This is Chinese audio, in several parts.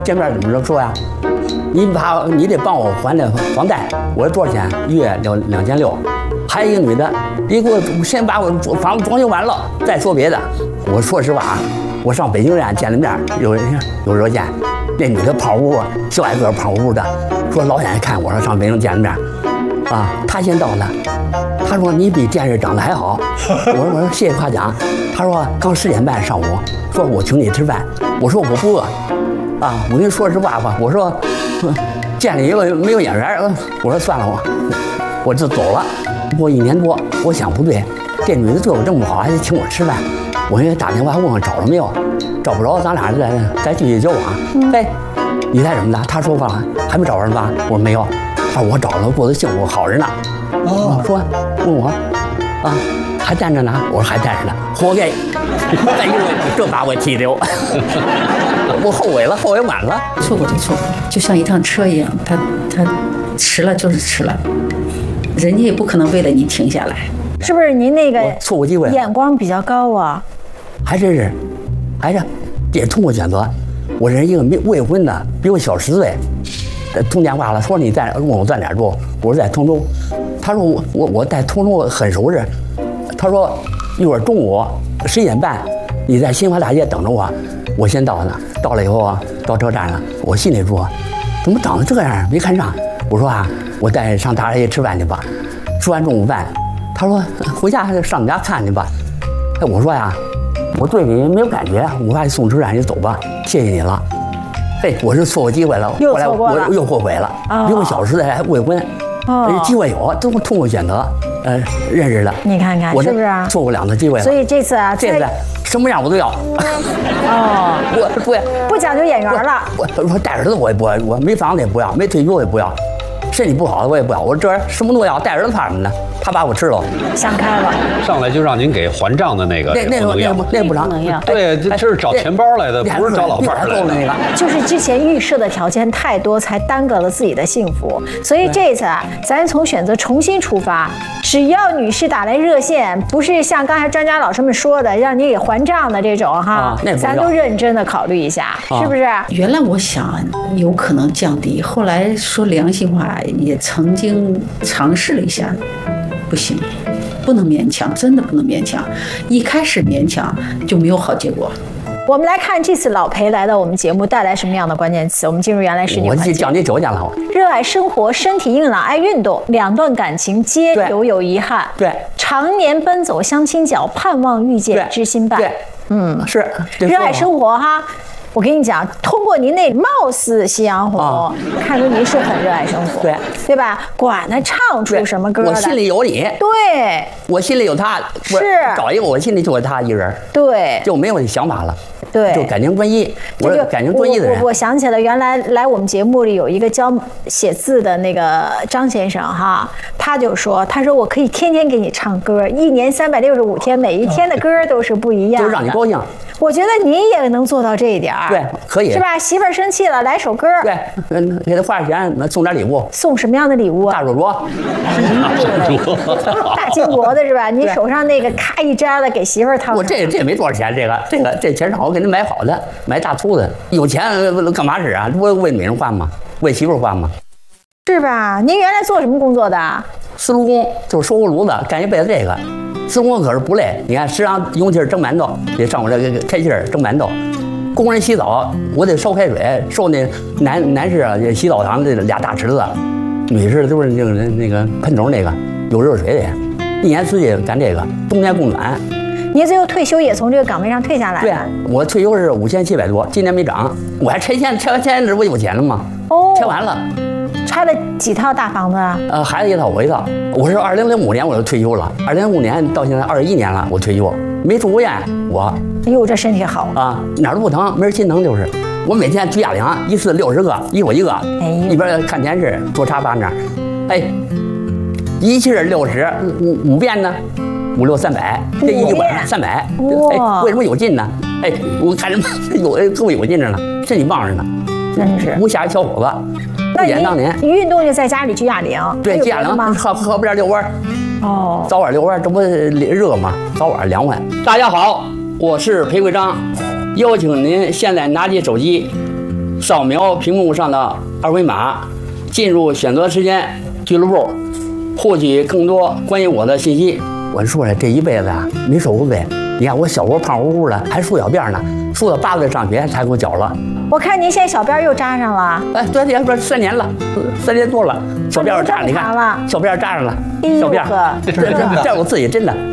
见面怎么着说呀？你得帮我还这房贷，我说多少钱？月2600。还有一个女的，你给我先把我房子装修完了再说别的。我说实话啊，我上北京站见了面，有热线，那女的跑屋，小矮个跑屋的，说老远看我说上北京见了面，啊，她先到的，她说你比电视长得还好。我说谢谢夸奖。她说刚10点半上午，说我请你吃饭。我说我不饿，啊，我跟你说实话吧，我说见了一个没有眼缘，我说算了，我就走了。过1年多，我想不对，这女的对我这么好，还得请我吃饭。我给打电话问问找了没有，找不着，咱俩再继续交往。哎，你猜怎么的？他说话了，还没找着吧？我说没有。他说我找了，过得幸福，好着呢。哦，说问我，啊，还站着呢？我说还站着呢，活该！哎呦，这把我气的，我后悔了，后悔晚了。 错过就错过，就像一趟车一样，他迟了就是迟了。人家也不可能为了你停下来， 是不是？您那个错过机会， 眼光比较高啊， 还真是，也通过选择。我认识一个未婚的，比我小10岁，通电话了，说你在问我在哪儿住，我说在通州。他说我在通州很熟识，他说一会儿中午11点半你在新华大街等着我，我先到呢。到了以后啊，到车站了，我心里说怎么长得这样，没看上。我说啊，我带你上大街吃饭去吧。吃完中午饭，他说回家上你家看去吧。哎，我说呀，我对你没有感觉，我把你送车站，你走吧，谢谢你了。哎，我是错过机会了，后来我又后悔了，比我小10岁还未婚，机会有，都通过选择，认识的。 你看看是不是啊？ 错过2次机会了。 所以这次啊， 这次什么样我都要。 哦， 我不讲究眼缘了。 我说带儿子我也不要，我没房子也不要，没退休也不要。身体不好的我也不要，我这什么都要，带儿子怕什么呢？他把我吃了， 想开了。 上来就让您给还账的那个那不能要。 对，这是找钱包来的，不是找老伴儿来的。 那个就是之前预设的条件太多，才耽搁了自己的幸福。所以这次啊，咱从选择重新出发，只要女士打来热线，不是像刚才专家老师们说的让你给还账的这种哈，咱都认真的考虑一下，是不是？ 原来我想有可能降低，后来说良心话，也曾经尝试了一下，不行，不能勉强，真的不能勉强。一开始勉强就没有好结果。 我们来看这次老裴来到我们节目带来什么样的关键词。我们进入原来实际环节。 我叫你9讲了。 热爱生活，身体硬朗，爱运动，2段感情皆留有遗憾。 对， 常年奔走相亲角，盼望遇见知心伴。 对，是热爱生活哈。我跟你讲，通过您那貌似夕阳红，看出您是很热爱生活，对吧？管他唱出什么歌的， 我心里有你， 对， 我心里有他， 是找一个我心里就有他一人， 对， 就没有想法了， 对， 就感情专一，我是感情专一的人。 我想起了原来来我们节目里有一个教写字的那个张先生哈，他就说，他说我可以天天给你唱歌，1年365天，每一天的歌都是不一样的， 就让你高兴。 我觉得你也能做到这一点， 对，可以， 是吧？媳妇儿生气了，来首歌， 对，给他花点钱，送点礼物， 送什么样的礼物啊？ 大手镯， 大金镯子是吧？你手上那个咔一摘了，给媳妇儿套。 我这没多少钱，这钱让我给你买好的，买大粗的。有钱干嘛使啊？不为女人花吗？为媳妇儿花吗？ 是吧？您原来做什么工作的？ 丝炉工，就是收锅炉子，干一辈子这个。丝工可是不累，你看时常用气蒸馒头，得上我这个开气蒸馒头。工人洗澡，我得烧开水，烧那男士啊洗澡堂这2大池子，女士都是那个喷头那个有热水的，1年4季干这个，冬天供暖。 您最后退休也从这个岗位上退下来了？ 对，我退休是5700多，今年没涨，我还拆迁，拆完迁这不有钱了吗？哦，拆完了。 拆了几套大房子啊？ 孩子一套，我一套。我是2005年我就退休了，2005年到现在21年了，我退休没住过院。我， 哎呦，这身体好啊，哪儿都不疼，没人心疼就是。我每天举哑铃，一次60个，一会一个，一边看电视，坐沙发那儿，哎，一气儿60，5遍呢，5、6、300，这一晚上300。哎，为什么有劲呢？哎，我看着特有劲着呢，身体棒着呢， 真是无暇小伙子。 那你运动就在家里举哑铃， 对，举哑铃吗？河边遛弯，哦，早晚遛弯，这不热吗？早晚凉快。大家好，我是裴贵章，邀请您现在拿起手机， 扫描屏幕上的二维码，进入选择时间俱乐部，获取更多关于我的信息。我说了，这一辈子啊，没受过罪。你看我小时候胖乎乎的，还梳小辫呢，梳到8岁上学才给我绞了。 我看您现在小辫又扎上了。 哎，对，也不是3年了，3年多了，小辫扎上，你看，小辫扎上了，小辫，这是我自己真的，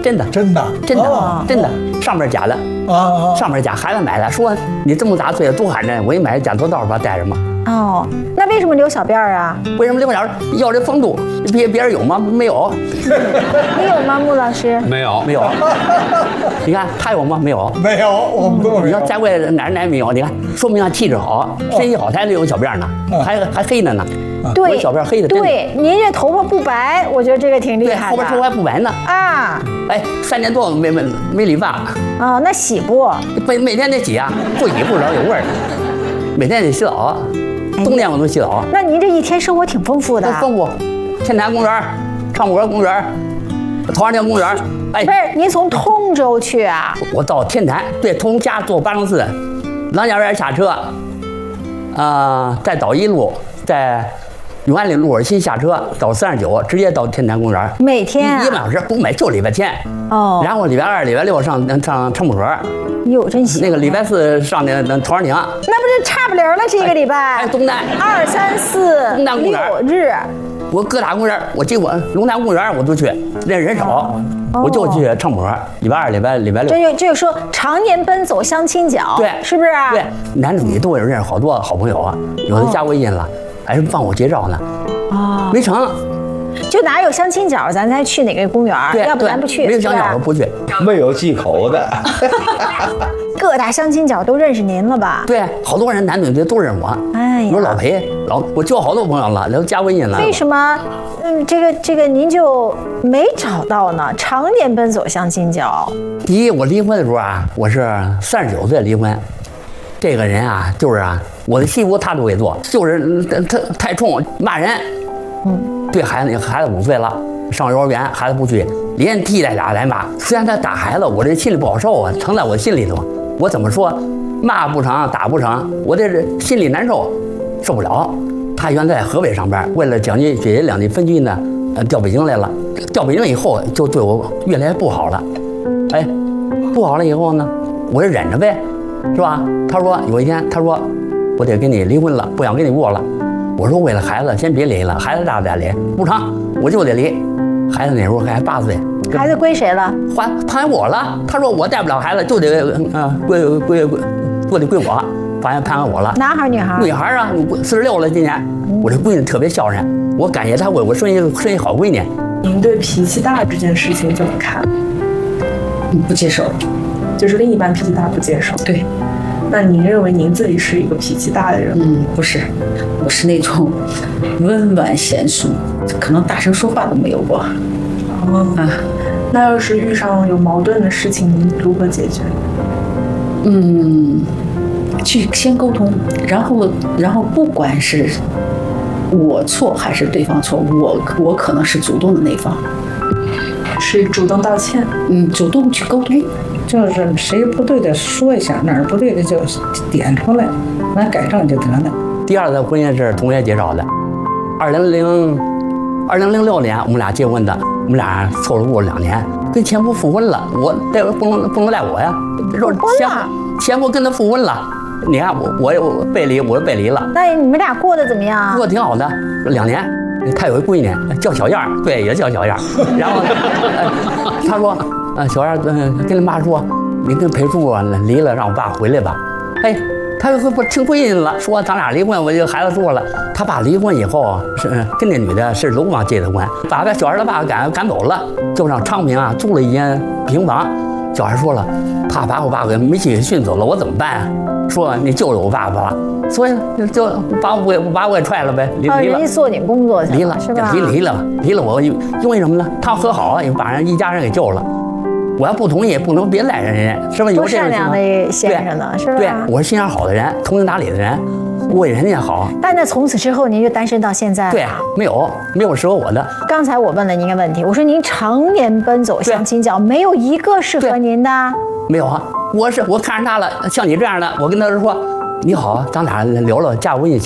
上面假的上面假，孩子买的，说你这么大岁数多寒碜，我一买假头套把它戴着嘛。 哦，那为什么留小辫儿啊？ 为什么留小辫？要这风度，别人有吗？没有。 你有吗，穆老师？ 没有。 你看他有吗？没有。 没有，我们都没有。 你要再问哪没有？你看，说明气质好，身体好才留小辫呢，还黑的呢。 对， 我小辫黑的。 对，您这头发不白，我觉得这个挺厉害的。 后边头发还不白呢。 啊。 哎，3年多没理发。 哦，那洗不？ 每天得洗啊，不洗不知道有味儿。每天得洗澡。冬天我都洗澡。 那您这一天生活挺丰富的。 丰富，天坛公园、昌河公园、头上町公园。哎， 不是，您从通州去啊？ 我到天坛，对，从家坐804，郎家园下车，再倒一路，在永安里路尔新下车，到39，直接到天坛公园。 每天 1个半小时，不每就礼拜天。 哦。 然后礼拜2、礼拜6上昌普河。 哟，真行。 那个礼拜4上那头上町。 那不是差不离了？这一个礼拜。 哎，东南 2、3、4、6日。 我各大公园，我结果龙潭公园我都去，那人少，我就去昌普河。礼拜2、礼拜6。 这就是说常年奔走相亲角， 对， 是不是？ 对，男的女都有认识好多好朋友啊，有的加微信了，还帮我介绍呢。哦，没成。 就哪有相亲角，咱才去哪个公园，要不咱不去。 没有相亲角我不去。 没有忌口的。 各大相亲角都认识您了吧？ 对，好多人男女都认识我。哎呀，我老裴，我交好多朋友了，都加微信了。 为什么？这个您就没找到呢？常年奔走相亲角。 第一，我离婚的时候啊，我是39岁离婚。这个人啊，就是啊，我的媳妇他都会做，就是他太冲，骂人。对孩子5岁了，上幼儿园，孩子不去，连踢带打来骂。虽然他打孩子，我这心里不好受啊，疼在我心里头。我怎么说，骂不成，打不成，我这心里难受，受不了。他原来在河北上班，为了蒋介石2地分居呢，调北京来了。调北京以后，就对我越来越不好了。哎，不好了以后呢，我就忍着呗，是吧？他说有一天，他说我得跟你离婚了，不想跟你过了。我说为了孩子，先别离了，孩子大不再离，不成，我就得离。孩子那时候还8岁， 孩子归谁了？ 判我了。他说我带不了孩子，就得归我，判我了。 男孩女孩？ 女孩啊，46了今年。我这闺女特别孝顺，我感谢她为我生一好闺女。 您对脾气大这件事情怎么看？ 不接受， 就是另一半脾气大不接受。 对。 那您认为您自己是一个脾气大的人吗？ 不是，我是那种温婉娴熟，可能大声说话都没有过。 那要是遇上有矛盾的事情，您如何解决？ 去先沟通，然后不管是我错还是对方错，我可能是主动的那方， 是主动道歉。 主动去沟通。 就是谁不对的说一下，哪儿不对的就点出来，那改正就得了。 第二次婚姻是同学介绍的，2006年我们俩结婚的，我们俩凑合过2年，跟前夫复婚了，我这不能赖我呀，前夫跟他复婚了，你看我背离，我背离了。 那你们俩过得怎么样？ 过得挺好的，2年。他有一闺女叫小燕，对，也叫小燕。然后他说。小燕跟他妈说，你跟裴叔离了，让我爸回来吧。哎，他又不听闺女了，说咱俩离婚，我就孩子说了。他爸离婚以后是跟那女的是楼房结的婚，把小燕的爸赶走了，就上昌平啊租了一间平房。小燕说了，他把我爸给煤气给训走了，我怎么办啊？说你救了我爸爸了，所以就把我给踹了呗，离了。 人家做你工作去离了是吧？ 离了我，因为什么呢？他和好，也把人一家人给救了。我要不同意，不能别赖人家，是吧？有这种善良的先生呢，是吧？ 对，我是心眼好的人，通情达理的人，为人家好。 但那从此之后，您就单身到现在了？ 对，没有适合我的。 刚才我问了您一个问题，我说您常年奔走相亲角，没有一个适合您的？ 没有啊，我看上他了，像你这样的，我跟他说， 你好，咱俩聊了，加我微信，